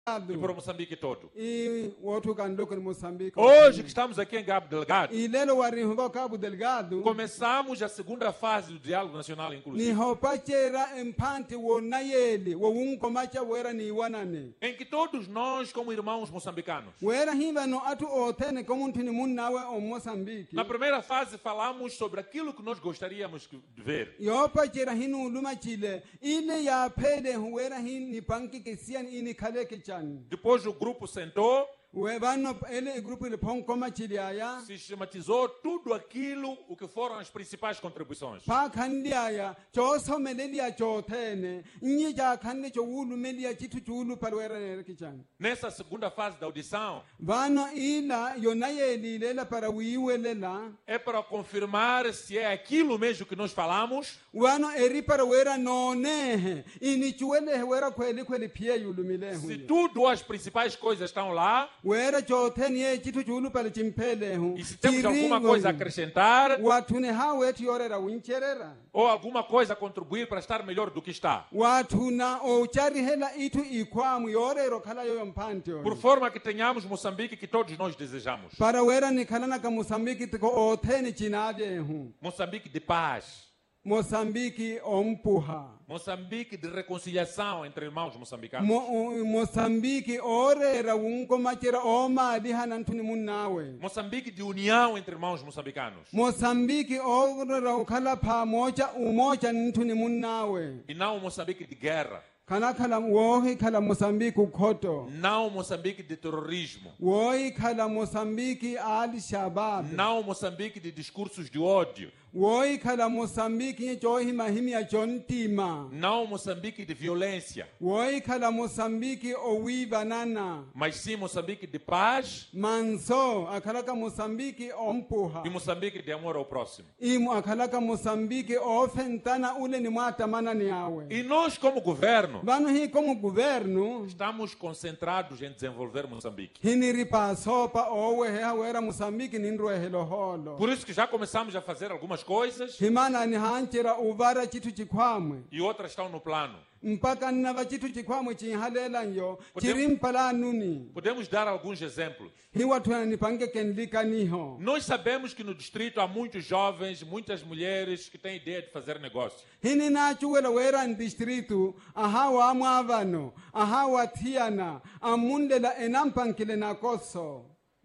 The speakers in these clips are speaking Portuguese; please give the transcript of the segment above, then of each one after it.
e para Moçambique todo. e outro candoco em Moçambique. Hoje que estamos aqui em Cabo Delgado, E lelo warinho Cabo Delgado. começamos a segunda fase do Diálogo Nacional Ni Inclusivo, hopachera empante wo nayeli wo unkomacha wera ni wanane. em que todos nós, como irmãos moçambicanos, Wera hiva no atu otene como ntini munnawe o Moçambique. na primeira fase falamos sobre aquilo que nós gostaríamos de ver. Yopachera hinu lumachile ile ya pele wera hin ni panki kesian ini kale kechan. Depois o grupo sentou, Webano ele grupo le ponkoma chiliaya. sistematizou tudo aquilo o que foram as principais contribuições. Pa khandiaya choso melelia chotene. Nyi ja khande cho ulu melia chitu chulu parwera ne kechan. Nessa segunda fase da audição, Vano ila yonayeli lela para wiwelela. é para confirmar se é aquilo mesmo que nós falamos Wano eri para wera none. Ini chuele wera kweli pie yulumile se hu. tudo as principais coisas estão lá Wera chotene ye chitu chulu para chimpele hu. e se temos alguma coisa a acrescentar Watune hawe tiorera wincherera. ou alguma coisa a contribuir para estar melhor do que está. Watuna o chari hela itu ikwamu yorero kala yoyo mpante. Por forma que tenhamos Moçambique que todos nós desejamos. Para wera ni kalana ka Moçambique tiko otene chinade hu. Moçambique de paz. Moçambique ompuha. Moçambique de reconciliação entre irmãos moçambicanos. Moçambique orera unkomachera oma dihanantuni munnawe. Moçambique de união entre irmãos moçambicanos. Moçambique orera ukhala pamoja umoja ntuni munnawe. E não Moçambique de guerra. Kana khala wohi khala Moçambique ukhoto. Não Moçambique de terrorismo. Wohi khala Moçambique al-Shabaab. Não Moçambique de discursos de ódio. Wohi khala Moçambique johi mahimi ya jontima. Não Moçambique de violência. Wohi khala Moçambique owi banana. Mas sim Moçambique de paz Manso akhalaka Moçambique ompuha. e Moçambique de amor ao próximo. Imu akhalaka Moçambique ofentana ule ni mwatamana ni awe. E nós, como governo, Vano hii como governo estamos concentrados em desenvolver Moçambique. hiniri pa sopa owe hea wera Moçambique nindro heloholo. Por isso que já começamos a fazer algumas coisas Himana ni hanchera uvara chitu chikwamwe. e outras estão no plano. Mpaka nava chitu chikwamwe chinhalela nyo. Podemos- Chirimpala nuni. Podemos dar alguns exemplos. Hi watu nipange kenlika niho. Nós sabemos que no distrito há muitos jovens, muitas mulheres que têm ideia de fazer negócio. Hini na chuwela wera distritu ahawa amwavano ahawa thiana amundela enampankile na koso.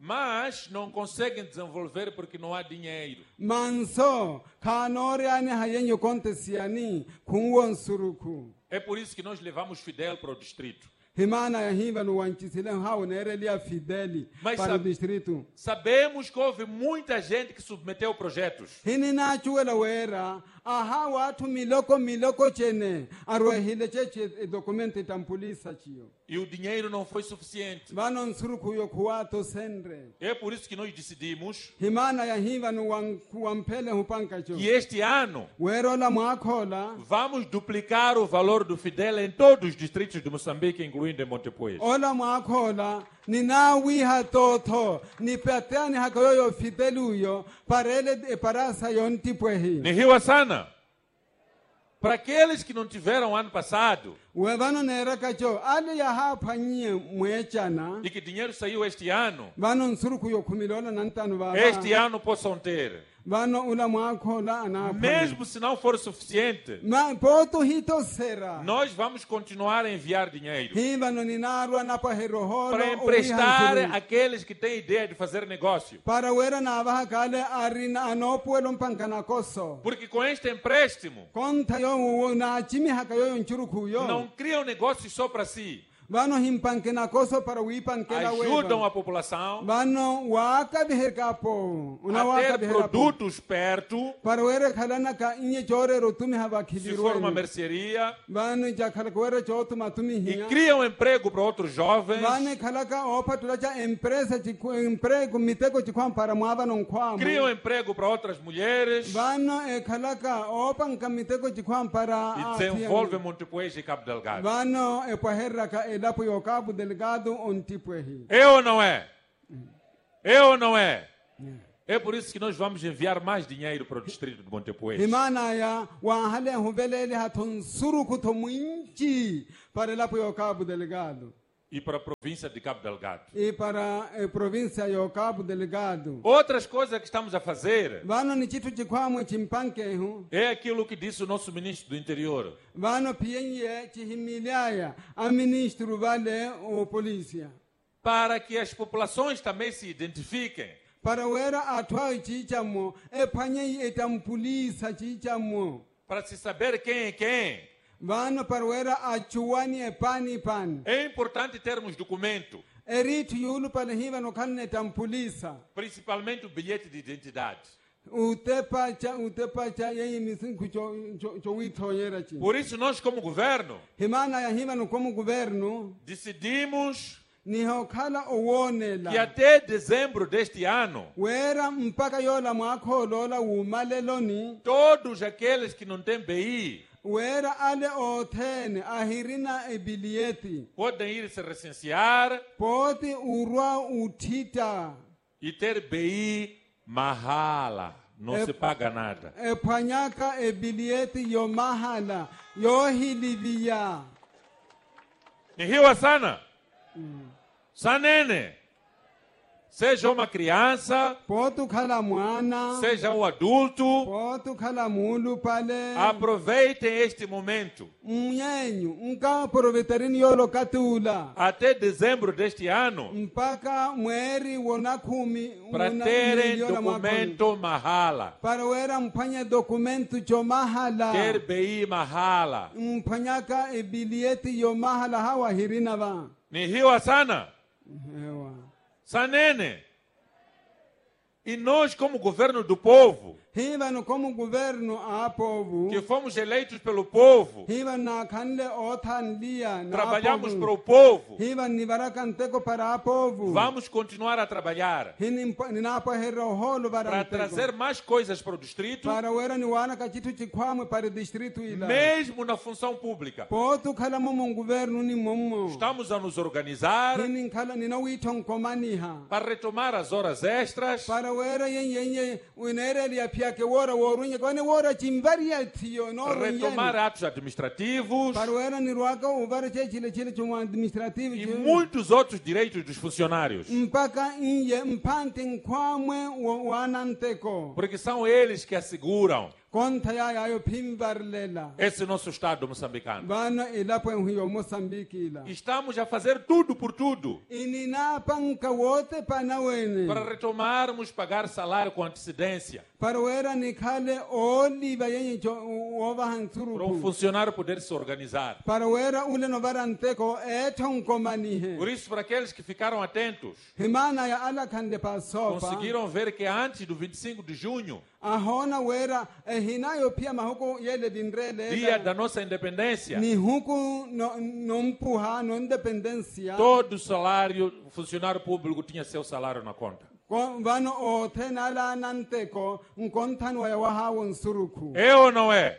Mas não conseguem desenvolver porque não há dinheiro. Manso kanore ane hayenyo kontesiani kunwon suruku. É por isso que nós levamos Fidel para o distrito. Himana ya hiva no wanchisile hao nerelia fideli Mas para o sabe- distrito. Sabemos que houve muita gente que submeteu projetos. Hini na chuwela wera aha watu miloko chene arwe hile cheche dokumenti tampulisa chiyo. E o dinheiro não foi suficiente. Vano nsuruku yo kuwato sendre. É por isso que nós decidimos Himana ya hiva no wampele hupanka cho. que este ano Wero la mwakola. vamos duplicar o valor do Fidel em todos os distritos de Moçambique, incluindo em Montepuez. Ola mwakola. Nina wiha toto. Ni peteani hakoyoyo fideluyo. Parele parasa yontipwehi. Ni Rio Sana. Para aqueles que não tiveram ano passado Wevano neraka cho. Ali ya hapa nye mwechana. e que dinheiro saiu este ano, Vano nsuruku yo kumilola nantanu baba. este ano possam ter. Vano ula mwakola anapa. Mesmo se não for suficiente, Ma poto hito sera. nós vamos continuar a enviar dinheiro Hiva no ninarwa napa heroholo. para emprestar àqueles que têm ideia de fazer negócio. Para wera na abaha kale arina anopuelo mpankana koso. Porque com este empréstimo, Konta yo na chimi hakayo nchuruku yo. não criam negócios só para si. Vano himpankena koso para wipankela Ajudam weba. a população Vano waka biherkapo. Una a waka ter biherkapo. produtos perto, Para wera kalana ka inye chore rotumi haba se for uma kiliru. mercearia, Vano jakhala wera chotu matumi e hiya. criam emprego para outros jovens. Vane kalaka opa tulacha empresa emprego miteko chikwam para mwava nonkwamo. Criam emprego para outras mulheres Vano kalaka opa nkamiteko chikwam para e desenvolvem Montepuez e Cabo Delgado. Vano epaherra ka elapo yo Cabo Delgado ontipwehi. É ou não é? É ou não é? É por isso que nós vamos enviar mais dinheiro para o distrito de Montepuez. Himana ya wahale hubelele haton suruku to mwinchi para elapo yo Cabo Delgado. e para a província de Cabo Delgado. e para a província de Cabo Delgado. Outras coisas que estamos a fazer Vano ni chitu chikwamwe chimpankehu, é aquilo que disse o nosso ministro do Interior. vano pienye chihimiliaya a ministro vale o polícia. Para que as populações também se identifiquem. Para wera atwai chichamo, e panye etampulisa chichamo. Para se saber quem é quem. Vano para wera achuani e pani pan. É importante termos documento, Eritu yulu para hiva no kalne tampulisa. principalmente o bilhete de identidade. Utepacha yeye misinku cho wito yera chi. Por isso nós como governo Himana ya hiva no como governo, decidimos ni hokala owonela. que até dezembro deste ano, Wera mpaka yola mwako lola umaleloni. todos aqueles que não têm BI Wera ale otene ahirina ebilieti. podem ir se recensear Poti urwa utita. e ter BI mahala. Não se paga nada. Epanyaka ebilieti yo mahala. Yo hilivia. Ni hiwa sana. Sanene. Seja uma criança, Potu kala mwana. seja um adulto, Potu kala mulu pale. aproveitem este momento. Mnyenyu. Nka provetarini yolo katula. Até dezembro deste ano, Mpaka mweri wona kumi. para wona terem miliona mwakoni. documento mahala. Para wera mpanya dokumento cho mahala. Ter BI mahala. Mpanyaka ebilieti yo mahala hawa hirina va. Ni hiwa sana. Ewa. Sanene. E nós, como governo do povo, Hiva no como governo a povo. que fomos eleitos pelo povo, Hiva na kanle othan lia na trabalhamos povo. para o povo, Hiva ni barakanteko para a povo. vamos continuar a trabalhar Hini ninapo hero holo para baranteko. trazer mais coisas para o distrito, Para wera ni wana kachitu chikwame para distrito ila. mesmo na função pública. Poto kala momo governo ni momo. Estamos a nos organizar Hini kala nina witong komaniha. para retomar as horas extras, Para wera yenye winere lia piake wora worunye kwane wora chimbaria tiyo no retomar atos administrativos para wera ni ruaka uvara chile chumo administrativo e muitos outros direitos dos funcionários, mpaka inye mpante nkwamwe wananteko porque são eles que asseguram konta ya yo pimbarlela esse nosso Estado moçambicano. bana ilapo hiyo Mozambique ila Estamos a fazer tudo por tudo inina panka wote pana wene para retomarmos pagar salário com antecedência, para wera ni kale oliva yenye ova para hansuru funcionário poder se organizar. para wera ule no varanteko eton komanihe Por isso, para aqueles que ficaram atentos, himana ya ala kande pasopa conseguiram ver que antes do 25 de junho, ahona wera hinayo pia mahuko yele dia dinrele da nossa independência, ni huku no mpuha no independência todo salário, o funcionário público tinha seu salário na conta. vano o tenala nanteko nkontan wa wahawo nsuruku É ou não é?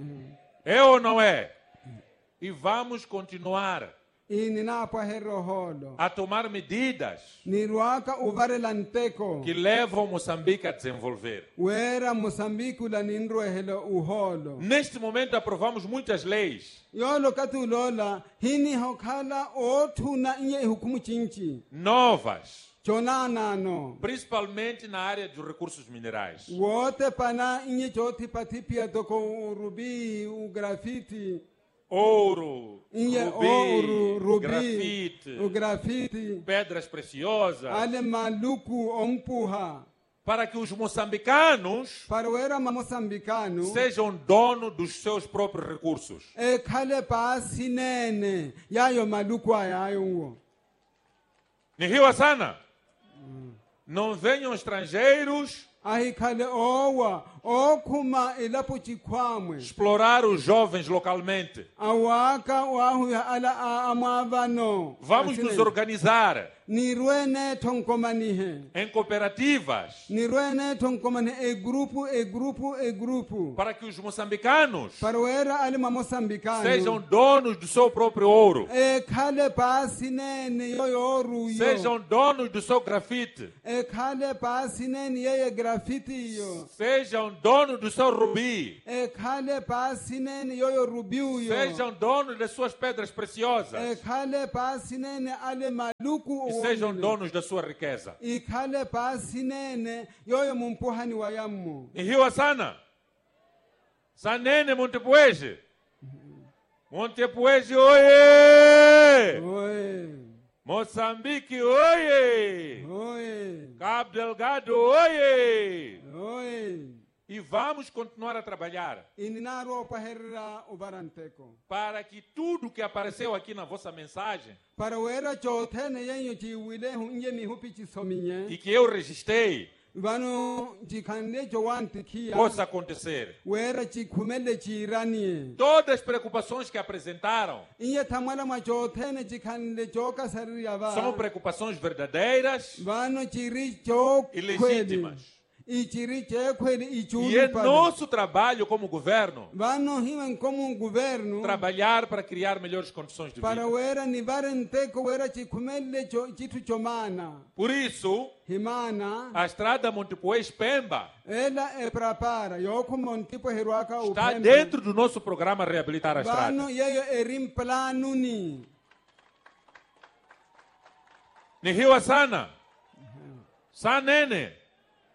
É ou não é? E vamos continuar ininapo hero holo a tomar medidas ni ruaka uvarela nteko que levam Moçambique a desenvolver. wera Mozambique la ninro helo uholo Neste momento aprovamos muitas leis yolo katulola hini hokala otuna inye hukumu chinchi novas, chonana no principalmente na área dos recursos minerais. wote pana inye choti patipia toko rubi u grafiti Ouro, inye rubi, ouro rubi grafite, o grafiti pedras preciosas, ale maluku ompuha para que os moçambicanos para wera mamosambikano sejam donos dos seus próprios recursos. ekhale pasi nene yayo maluku ayayo ngo Ni hiwa sana. Não venham estrangeiros ahikhale owa okhuma ilapo chikwamwe explorar os jovens localmente. awaka wahu ala amavano Vamos nos organizar nirwene tonkomanihe em cooperativas nirwene tonkomane e grupo para que os moçambicanos para wera ali mamosambikano sejam donos do seu próprio ouro, ekhale pasi nene yoyoru yo sejam donos do seu grafite, ekhale pasi nene yeye grafiti yo sejam donos do seu rubi. ekhale phasi nene yoyo rubiuyo Sejam donos das suas pedras preciosas. ekhale phasi nene ale maluku E sejam donos da sua riqueza. ikhale phasi nene yoyo mumpuhani wa yammo Ihiwa sana. Sanene Montepuez. Montepuez, oye! oye Moçambique, oye! oye Cabo Delgado, oye! oye E vamos continuar a trabalhar ininaro paherra ubaranteko para que tudo que apareceu aqui na vossa mensagem para wera chothene yenyo chiwile hunye mihupi chisominye e que eu registrei vano chikhande chowanti khia possa acontecer. wera chikhumele chiranie Todas as preocupações que apresentaram inye thamala machothene chikhande choka sariya ba são preocupações verdadeiras vano chiri e chokhweli legítimas. i chiri chekhweli i E chuli é pale nosso trabalho como governo vano hiwen como governo trabalhar para criar melhores condições de para vida. wera nivarenteko wera chikhumele chitu chomana Por isso, himana a estrada Montepuez-Pemba ela e prapara yoko montipo herwaka está upembe dentro do nosso programa Reabilitar a vano Estrada. yeyo erim planuni Nihiwa Sana, Sanene,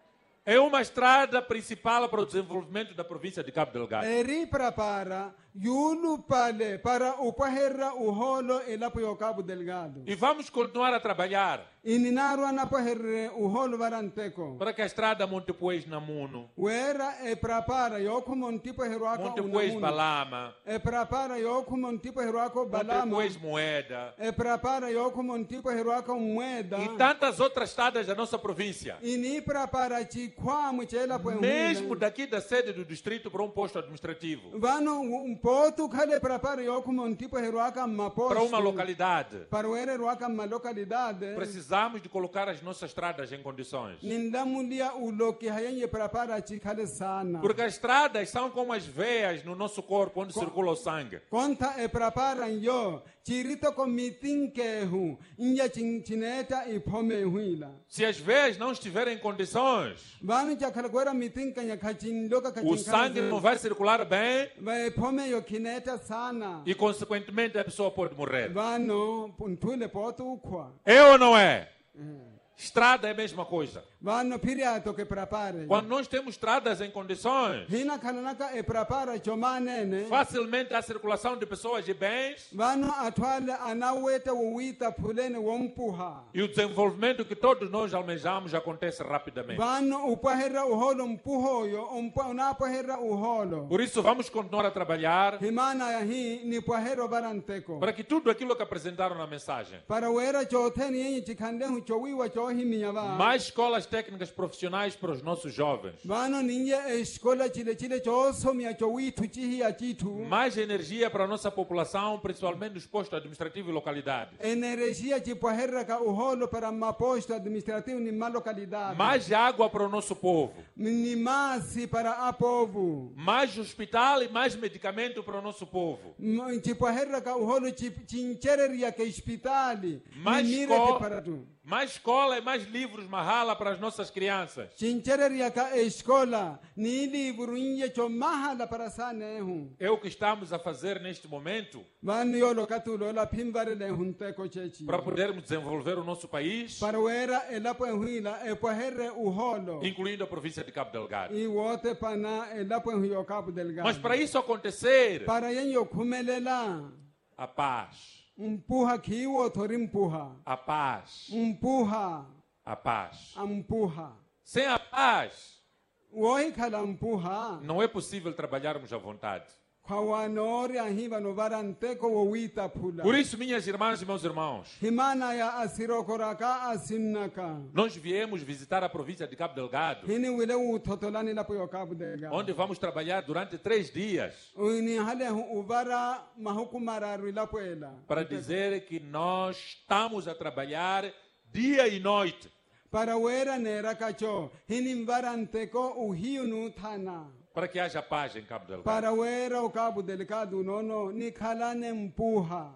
é uma estrada principal para o desenvolvimento da província de Cabo Delgado. eri prapara yulu pale para upaherra uholo elapo yo Cabo Delgado E vamos continuar a trabalhar ininaro anapaherre uholo varanteko para que a estrada Montepuez-Namuno, wera e prapara yoko montipo herwaka Montepuez-Balama, e prapara yoko montipo herwaka balama Montepuez-Moeda e prapara yoko montipo herwaka mweda e tantas outras estradas da nossa província. ini prapara chikhwamu chelapo Mesmo daqui da sede do distrito para um posto administrativo, vano mpoto khale prapara yoko montipo herwaka maposto para uma localidade. para wera herwaka ma localidade Precisamos de colocar as nossas estradas em condições. nindamulia uloki hayenye prapara chikhale sana Porque as estradas são como as veias no nosso corpo onde circula o sangue. konta e prapara yo chirito ko mitinkehu inya chineta iphome huila Se as veias não estiverem em condições, vanu chakhala kwera mitinka nya khachin loka o sangue não vai circular bem va iphome yo kineta sana e, consequentemente, a pessoa pode morrer. vanu punthule poto ukhwa É ou não é? Estrada é a mesma coisa. vanu phiriato ke prapare Quando nós temos estradas em condições, hina khalanaka e prapara chomanene facilmente há circulação de pessoas e bens vanu athwale anaweta wuita phulene wompuha e o desenvolvimento que todos nós almejamos acontece rapidamente. vanu upaherra uholo mpuhoyo unapaherra uholo Por isso, vamos continuar a trabalhar himana ya hi ni pahero baranteko para que tudo aquilo que apresentaram na mensagem, para wera chotheni yenye chikhandehu chowiwa chohimiya va mais escolas técnicas profissionais para os nossos jovens, vano ninye escola chile chosomya chowithu chihiya chithu mais energia para a nossa população, principalmente nos postos administrativos e localidades, energia chipaherra ka uholo para maposto administrativo ni malocalidade mais água para o nosso povo, ni masi para apovo mais hospital e mais medicamento para o nosso povo, chipaherra ka uholo chinchereria ke hospitali mais ni mirete escola, para tu mais escola e mais livros mahala para as nossas crianças. chinchereria ka escola ni livro inye chomahala para sanehu É o que estamos a fazer neste momento vanu yolo katulola phimvarele hunteko chechi para podermos desenvolver o nosso país, para wera elapo huila epoherre uholo incluindo a província de Cabo Delgado. i wote pana elapo huyo Cabo Delgado Mas para isso acontecer, para yenyo khumelela a paz, mpuha khiwo thori mpuha a paz, mpuha a paz. ampuha Sem a paz, wohi khala mpuha não é possível trabalharmos à vontade. khwanori ahiva no varanteko wo wita phula Por isso, minhas irmãs e meus irmãos, himana ya asirokoraka asinnaka nós viemos visitar a província de Cabo Delgado, hini wile uthotolani lapo yo Cabo Delgado onde vamos trabalhar durante 3 dias uini hale uvara mahukumararu lapo ela para dizer que nós estamos a trabalhar dia e noite para wera nera kacho hini varanteko uhiunu thana para que haja paz em Cabo Delgado. para wera o Cabo Delgado nono ni khalane mpuha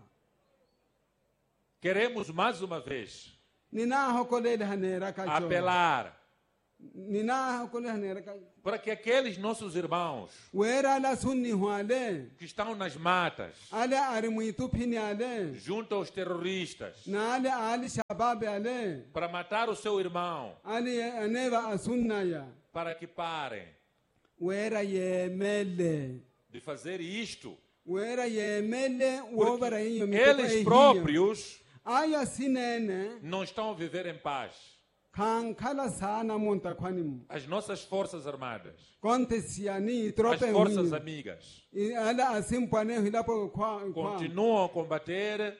Queremos mais uma vez nina hokolele hanera kacho apelar nina kule hanera para que aqueles nossos irmãos wera la sunni huale que estão nas matas, ale ari muitu phini ale junto aos terroristas, na ale ali shabab ale para matar o seu irmão, ali aneva asunna ya para que parem wera yemele de fazer isto. wera yemele Porque wobara yiyo eles próprios aya sinene não estão a viver em paz. khankhala sana monta khwanim As nossas forças armadas, konte siani as trope forças hu amigas, ala asimpane hilapo kwa continuam a combater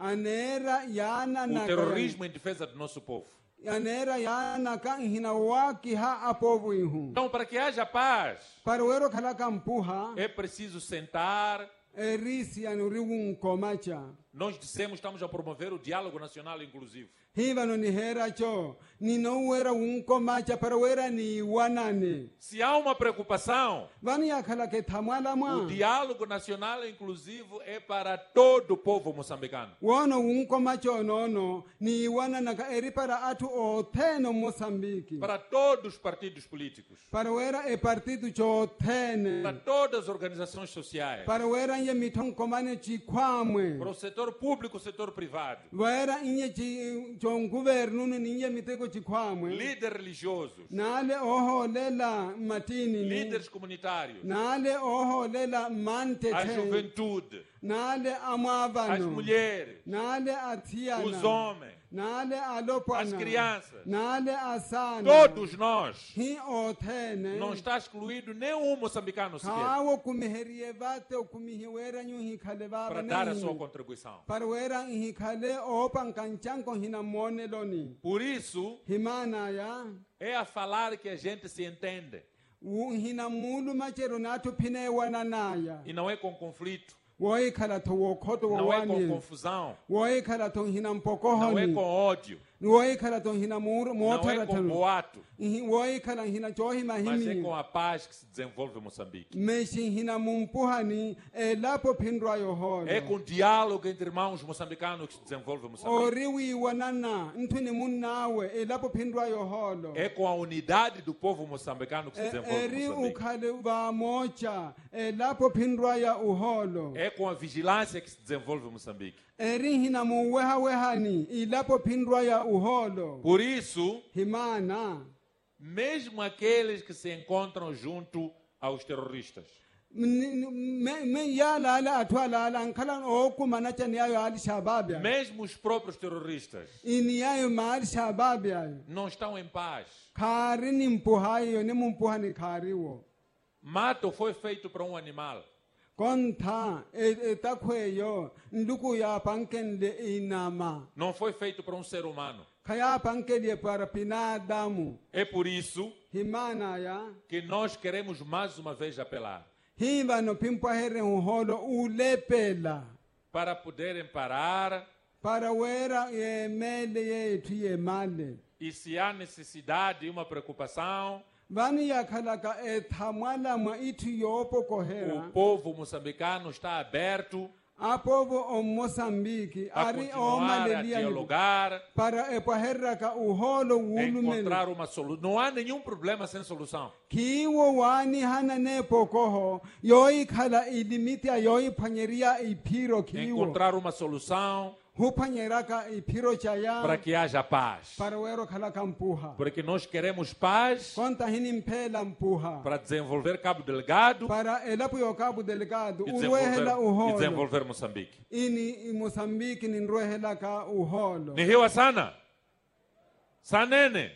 anera yana o na terrorismo em defesa do nosso povo. anera yana kan hina waki ha apovu ihu Então, para que haja paz, parwero khala kampuha é preciso sentar. erisi anurigun komacha Nós dissemos, estamos a promover o diálogo nacional inclusivo. hivano ni hera cho ni no wera un komacha parwera ni wanane Se há uma preocupação, vani akhala ke thamala o ma diálogo nacional inclusivo é para todo o povo moçambicano. wono un komacho no ni wanana ka eri para atu o teno Mozambique Para todos os partidos políticos, parwera e partido cho tene para todas as organizações sociais, parwera ye mithong komane chi khwamwe para o setor público e o setor privado, wera inye chi governo ninye miteko chikhwamwe líderes religiosos, nale oholela matini líderes comunitários, nale oholela mante a juventude, nale as amavano mulheres, nale os athiana homens, nale as alopana crianças, nale asana todos nós. hi othene Não está excluído nenhum moçambicano sequer kawo kumiherie vate kumihiwera nyuhi khale baba para dar a sua contribuição. parwera hi khale opan kanchanko hina moneloni Por isso, himana ya é a falar que a gente se entende hina mulu machero natu phine wananaya e não é com conflito, woi khala to wo khoto wo não é com wani confusão, woi khala to hina não é mpokohoni com ódio, woi khala to hina mur não é mothara com thanu boato, woi khala hina chohi mas é mahimi com a paz que se desenvolve em Moçambique. meshi hina mumpuhani elapo phindwa yo holo É com diálogo entre irmãos moçambicanos que se desenvolve em Moçambique. oriwi wanana nthuni munnawe elapo phindwa yo holo É com a unidade do povo moçambicano que se desenvolve em eri Moçambique. ukhale va mocha elapo phindwa ya uholo É com a vigilância que se desenvolve em Moçambique. eri hina muwehawehani ilapo phindwa ya uholo Por isso, himana mesmo aqueles que se encontram junto aos terroristas, me yala ala athwala ala nkhala okumana chani yayo ali shabab ya mesmo os próprios terroristas, ini yayo mal shabab ya não estão em paz. khari ni mpuhayo ni mumpuhani khariwo Mato foi feito para um animal. kontha etakhweyo nduku ya pankenle inama Não foi feito para um ser humano. khaya pankelie para pinadamu É por isso himana ya que nós queremos mais uma vez apelar hiva no pimpahere uholo ulepela para poderem parar para wera yemele yethu yemale e, se há necessidade e uma preocupação, vani yakhalaka ethamwala mwa ithu yopo o kohera povo moçambicano está aberto apovo o Moçambique a ari o continuar a malelia dialogar, para epaheraka uholo a wulumele encontrar uma solução. Não há nenhum problema sem solução. kiwo wani hana ne pokoho yoi khala ilimiti yoi phanyeria iphiro kiwo Encontrar uma solução hu phanyeraka iphiro chaya para que haja paz. para wero khala kampuha Porque nós queremos paz konta hini mphela mpuha para desenvolver Cabo Delgado para elapo yokabu delegado e urwehela uholo desenvolver Moçambique. ini Moçambique ninrwehela ka uholo Ni Rio Sana, Sanene.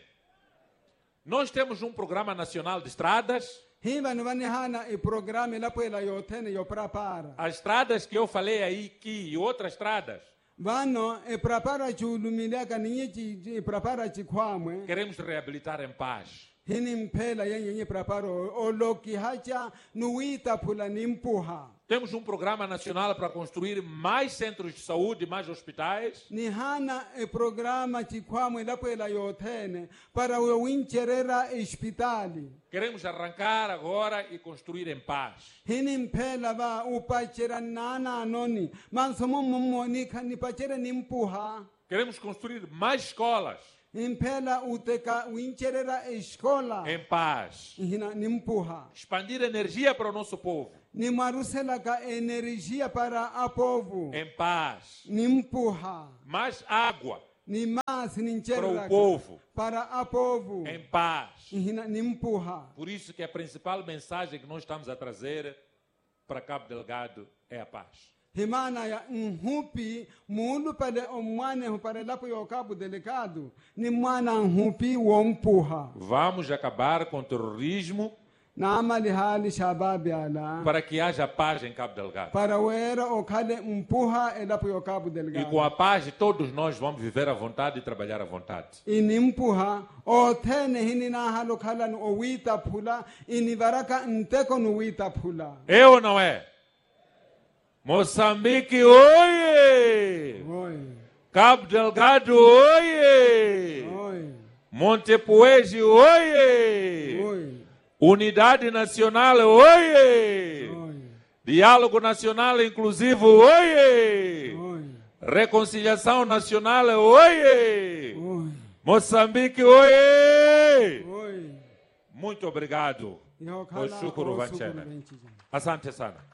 Nós temos um programa nacional de estradas. hiva nivani hana iprograma elapo ela yothene yoprapara As estradas que eu falei aí, que e outras estradas, vano iprapara chulumileka ninyi iprapara chikhwamwe queremos reabilitar em paz. hini mphela yenye praparo oloki hacha nuita phula nimpuha Temos um programa nacional para construir mais centros de saúde, mais hospitais. ni hana programa chikhwamwe lapo ela yothene para wincherera hospitali Queremos arrancar agora e construir em paz. hini mphela va upachera nana anoni mansomo momoni khani pachera nimpuha Queremos construir mais escolas. impela uteka wincherera escola em paz. hina nimpuha Expandir energia para o nosso povo, nimaruselaka energia para a povo em paz. nimpuha Mais água nimas para o nincherera povo, para a povo em paz. hina nimpuha Por isso que a principal mensagem que nós estamos a trazer para Cabo Delgado é a paz. himana ya nhupi mundu pale omwane para lapo yo Cabo Delgado ni mwana nhupi wompuha Vamos acabar com o terrorismo na amali hali shababi ala para que haja paz em Cabo Delgado. para wera okale mpuha elapo yo Cabo E Delgado com a paz todos nós vamos viver à vontade e trabalhar à vontade. inimpuha othene hinina halo khala no wita phula inivaraka nteko no wita phula É ou não é? Moçambique, oie! oi Cabo Delgado, oie! oi Montepuez, oie! oi Unidade Nacional, oie! oi Diálogo Nacional Inclusivo, oie! oi Reconciliação Nacional, oie! oi Moçambique, oie! oi Muito obrigado. yo khala Oshukuru Vanchena. Asante sana.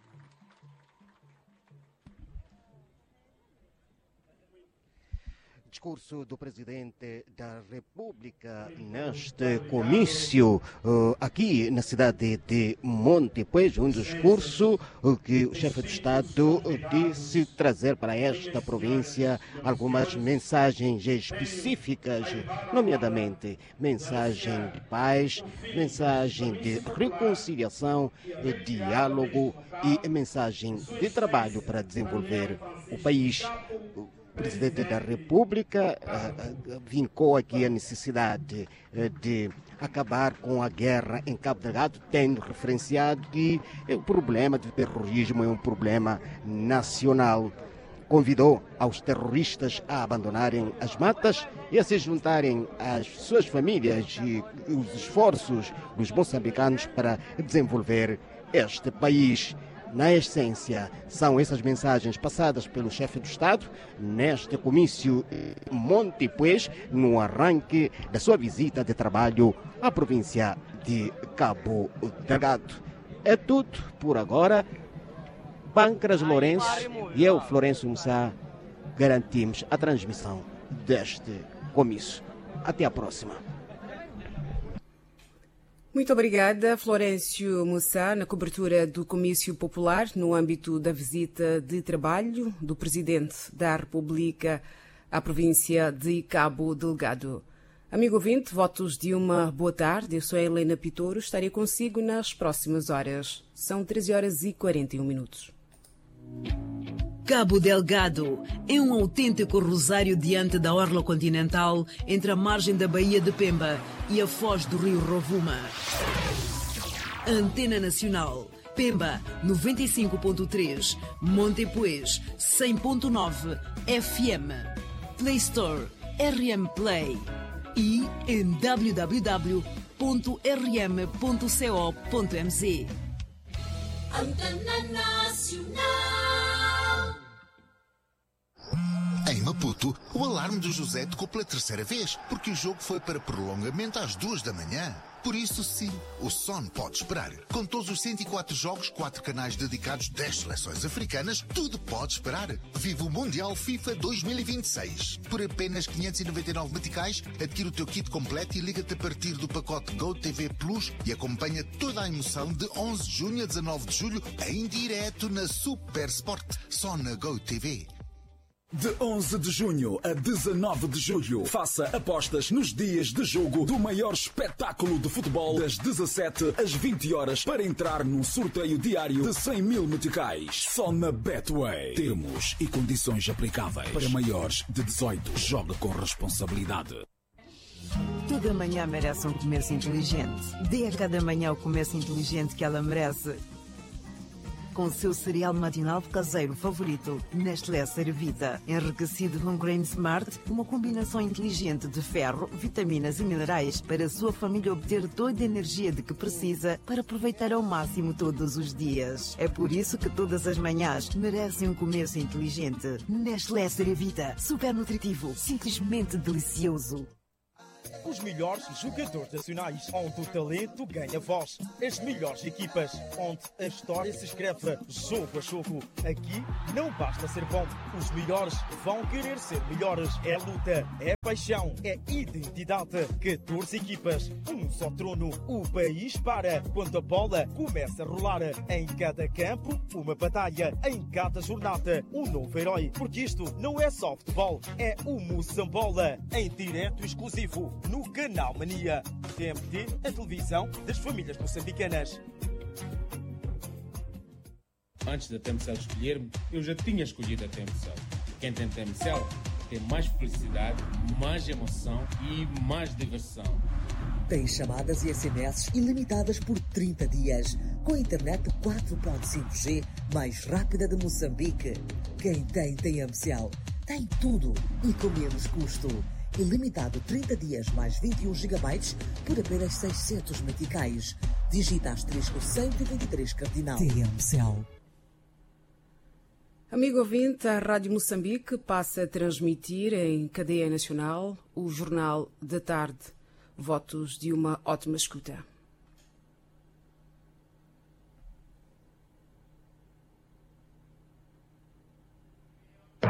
Discurso do Presidente da República neste comício aqui na cidade de Montepuez, um discurso que o chefe de Estado disse trazer para esta província algumas mensagens específicas, nomeadamente mensagem de paz, mensagem de reconciliação, diálogo e mensagem de trabalho para desenvolver o país. O Presidente da República vincou aqui a necessidade de acabar com a guerra em Cabo Delgado, tendo referenciado que o problema do terrorismo é um problema nacional. Convidou aos terroristas a abandonarem as matas e a se juntarem às suas famílias e os esforços dos moçambicanos para desenvolver este país. Na essência, são essas mensagens passadas pelo chefe do Estado neste comício Montepuez, no arranque da sua visita de trabalho à província de Cabo Delgado. É tudo por agora. Pâncras Lourenço e eu, Florencio Mussá, garantimos a transmissão deste comício. Até a próxima. Muito obrigada, Florencio Mussá, na cobertura do Comício Popular no âmbito da visita de trabalho do Presidente da República à província de Cabo Delgado. Amigo ouvinte, votos de uma boa tarde. Eu sou a Helena Pitouro, estarei consigo nas próximas horas. São 13h41. Cabo Delgado é um autêntico rosário diante da orla continental entre a margem da Baía de Pemba e a foz do rio Rovuma. Antena Nacional, Pemba 95.3, Montepuez 100.9 FM, Play Store, RM Play e em www.rm.co.mz. Antena Nacional. Em Maputo, o alarme do José tocou pela terceira vez, porque o jogo foi para prolongamento às 2 da manhã. Por isso, sim, o sono pode esperar. Com todos os 104 jogos, 4 canais dedicados, 10 seleções africanas, tudo pode esperar. Viva o Mundial FIFA 2026. Por apenas 599 meticais, adquire o teu kit completo e liga-te a partir do pacote GoTV Plus e acompanha toda a emoção de 11 de junho a 19 de julho em direto na Super Sport, só na GoTV. De 11 de junho a 19 de julho, faça apostas nos dias de jogo do maior espetáculo de futebol das 17 às 20 horas para entrar num sorteio diário de 100 mil meticais. Só na Betway. Termos e condições aplicáveis. Para maiores de 18, joga com responsabilidade. Toda manhã merece um começo inteligente. Dê a cada manhã o começo inteligente que ela merece. Com o seu cereal matinal caseiro favorito, Nestlé Cervita. Enriquecido com Grain Smart, uma combinação inteligente de ferro, vitaminas e minerais para a sua família obter toda a energia de que precisa para aproveitar ao máximo todos os dias. É por isso que todas as manhãs merecem um começo inteligente. Nestlé Cervita, super nutritivo, simplesmente delicioso. os melhores jogadores nacionais, onde o talento ganha voz. As melhores equipas, onde a história se escreve jogo a jogo. Aqui não basta ser bom, os melhores vão querer ser melhores. É luta, é paixão, é identidade. 14 equipas, um só trono. O país para quando a bola começa a rolar. Em cada campo, uma batalha. Em cada jornada, um novo herói. Porque isto não é só futebol, é o Moçambola. Em direto exclusivo, no Canal Mania. TMT, a televisão das famílias moçambicanas. Antes da TMCL escolher-me, eu já tinha escolhido a TMCL. Quem tem TMCL tem mais felicidade, mais emoção e mais diversão. Tem chamadas e SMS ilimitadas por 30 dias, com a internet 4.5G mais rápida de Moçambique. Quem tem TMCL tem tudo e com menos custo. Ilimitado 30 dias mais 21 GB por apenas 600 meticais. Digita asterisco 123 cardinal. TMCL. Amigo ouvinte, a Rádio Moçambique passa a transmitir em cadeia nacional o Jornal da Tarde. Votos de uma ótima escuta.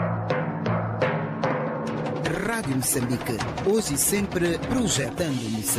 Rádio Moçambique, hoje e sempre projetando Moçambique.